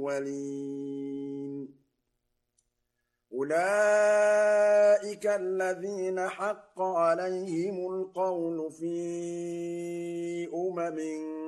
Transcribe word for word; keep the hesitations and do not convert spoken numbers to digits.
الأولين أولئك الذين حق عليهم القول في أمم